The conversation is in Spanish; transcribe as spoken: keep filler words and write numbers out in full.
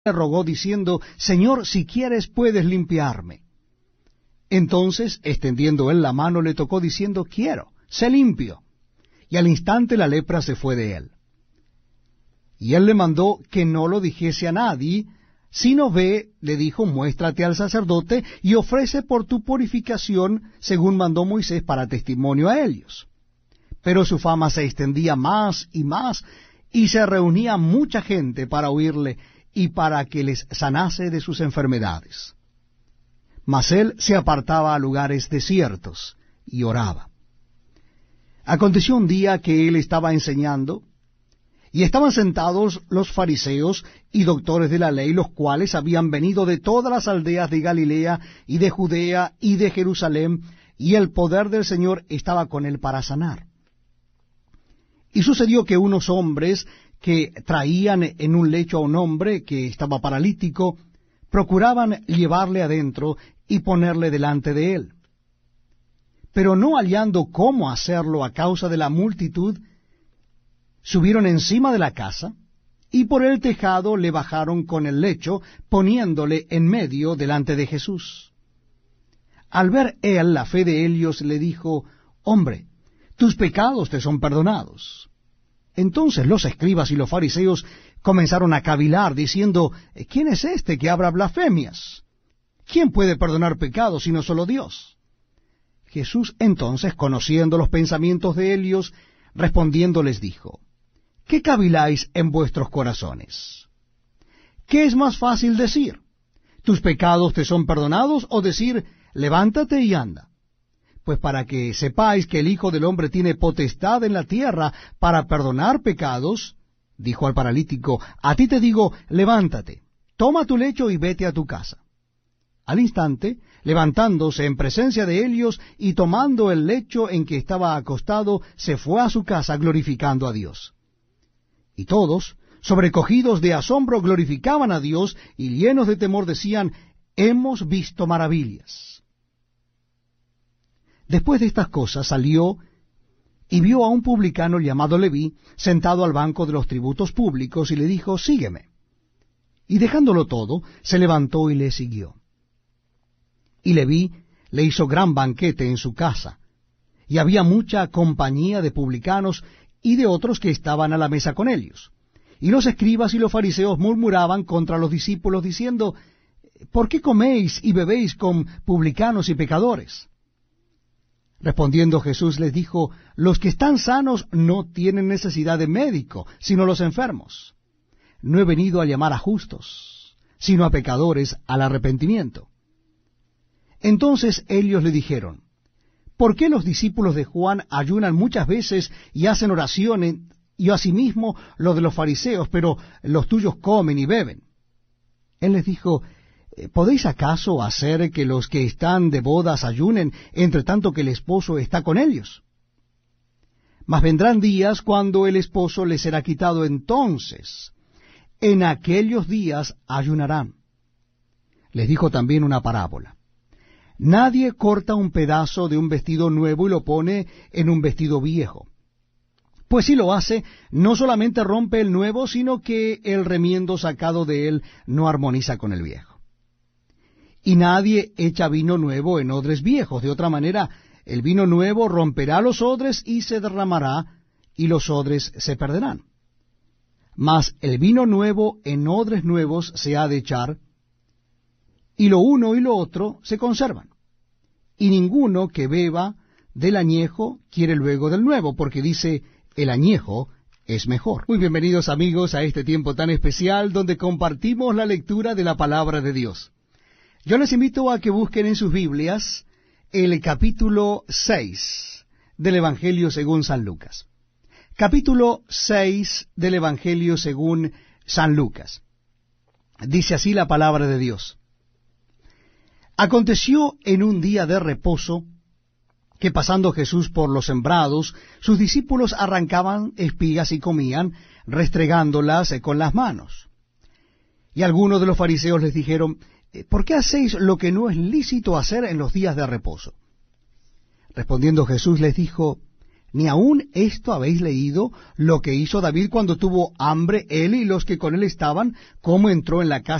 le rogó diciendo, Señor, si quieres puedes limpiarme. Entonces, extendiendo él la mano, le tocó diciendo, quiero, sé limpio. Y al instante la lepra se fue de él. Y él le mandó que no lo dijese a nadie, sino ve, le dijo, muéstrate al sacerdote y ofrece por tu purificación, según mandó Moisés, para testimonio a ellos. Pero su fama se extendía más y más, y se reunía mucha gente para oírle y para que les sanase de sus enfermedades. Mas él se apartaba a lugares desiertos y oraba. Aconteció un día que él estaba enseñando, y estaban sentados los fariseos y doctores de la ley, los cuales habían venido de todas las aldeas de Galilea y de Judea y de Jerusalén, y el poder del Señor estaba con él para sanar. Y sucedió que unos hombres que traían en un lecho a un hombre que estaba paralítico, procuraban llevarle adentro y ponerle delante de él. Pero no hallando cómo hacerlo a causa de la multitud, subieron encima de la casa, y por el tejado le bajaron con el lecho, poniéndole en medio delante de Jesús. Al ver él la fe de ellos, le dijo, Hombre, tus pecados te son perdonados. Entonces los escribas y los fariseos comenzaron a cavilar, diciendo, ¿quién es este que habla blasfemias? ¿Quién puede perdonar pecados sino solo Dios? Jesús entonces, conociendo los pensamientos de ellos, respondiendo les dijo, ¿qué caviláis en vuestros corazones? ¿Qué es más fácil decir? ¿Tus pecados te son perdonados? O decir, levántate y anda. Pues para que sepáis que el Hijo del Hombre tiene potestad en la tierra para perdonar pecados, dijo al paralítico, a ti te digo, levántate, toma tu lecho y vete a tu casa. Al instante, levantándose en presencia de ellos y tomando el lecho en que estaba acostado, se fue a su casa glorificando a Dios. Y todos, sobrecogidos de asombro, glorificaban a Dios y llenos de temor decían, hemos visto maravillas. Después de estas cosas salió y vio a un publicano llamado Leví sentado al banco de los tributos públicos y le dijo, sígueme. Y dejándolo todo, se levantó y le siguió. Y Leví le hizo gran banquete en su casa, y había mucha compañía de publicanos y de otros que estaban a la mesa con ellos. Y los escribas y los fariseos murmuraban contra los discípulos, diciendo, ¿por qué coméis y bebéis con publicanos y pecadores? Respondiendo Jesús les dijo, los que están sanos no tienen necesidad de médico, sino los enfermos. No he venido a llamar a justos, sino a pecadores al arrepentimiento. Entonces ellos le dijeron, ¿por qué los discípulos de Juan ayunan muchas veces y hacen oraciones, y asimismo los de los fariseos, pero los tuyos comen y beben? Él les dijo, ¿podéis acaso hacer que los que están de bodas ayunen, entre tanto que el esposo está con ellos? Mas vendrán días cuando el esposo les será quitado, entonces en aquellos días ayunarán. Les dijo también una parábola. Nadie corta un pedazo de un vestido nuevo y lo pone en un vestido viejo. Pues si lo hace, no solamente rompe el nuevo, sino que el remiendo sacado de él no armoniza con el viejo. Y nadie echa vino nuevo en odres viejos. De otra manera, el vino nuevo romperá los odres y se derramará, y los odres se perderán. Mas el vino nuevo en odres nuevos se ha de echar, y lo uno y lo otro se conservan. Y ninguno que beba del añejo quiere luego del nuevo, porque dice, el añejo es mejor. Muy bienvenidos amigos a este tiempo tan especial donde compartimos la lectura de la palabra de Dios. Yo les invito a que busquen en sus Biblias el capítulo seis del Evangelio según San Lucas. Capítulo seis del Evangelio según San Lucas. Dice así la palabra de Dios. Aconteció en un día de reposo que pasando Jesús por los sembrados, sus discípulos arrancaban espigas y comían, restregándolas con las manos. Y algunos de los fariseos les dijeron, ¿por qué hacéis lo que no es lícito hacer en los días de reposo? Respondiendo Jesús les dijo, Ni aun esto habéis leído lo que hizo David cuando tuvo hambre, él y los que con él estaban, cómo entró en la casa